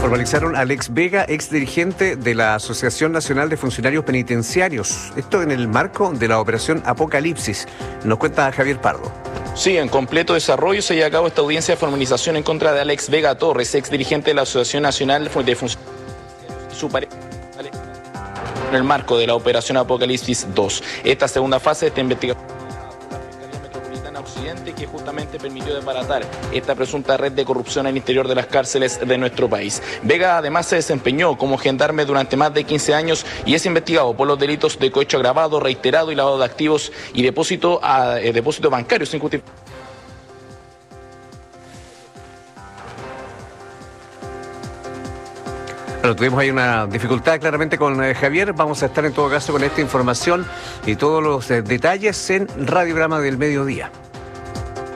Formalizaron a Alex Vega, ex dirigente de la Asociación Nacional de Funcionarios Penitenciarios. Esto en el marco de la operación Apocalipsis. Nos cuenta Javier Pardo. Sí, en completo desarrollo se lleva a cabo esta audiencia de formalización en contra de Alex Vega Torres, ex dirigente de la Asociación Nacional de Funcionarios y su pareja, en el marco de la operación Apocalipsis 2. Esta segunda fase de esta investigación Occidente, que justamente permitió desbaratar esta presunta red de corrupción al interior de las cárceles de nuestro país. Vega además se desempeñó como gendarme durante más de 15 años y es investigado por los delitos de cohecho agravado, reiterado y lavado de activos y depósito bancario sin justificación. Bueno, tuvimos ahí una dificultad claramente con Javier. Vamos a estar en todo caso con esta información y todos los detalles en Radiograma del Mediodía.